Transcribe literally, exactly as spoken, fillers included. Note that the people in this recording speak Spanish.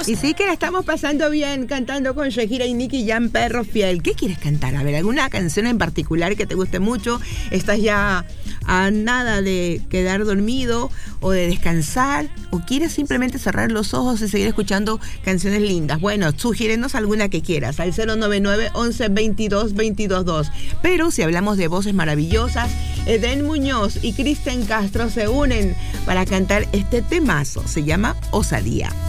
Y sí que la estamos pasando bien cantando con Shakira y Nicky Jam, Perro Fiel. ¿Qué quieres cantar? A ver, ¿alguna canción en particular que te guste mucho? ¿Estás ya a nada de quedar dormido o de descansar? ¿O quieres simplemente cerrar los ojos y seguir escuchando canciones lindas? Bueno, sugiérenos alguna que quieras al cero nueve nueve, once, veintidós, veintidós dos. Pero si hablamos de voces maravillosas, Edén Muñoz y Cristian Castro se unen para cantar este temazo. Se llama Osadía.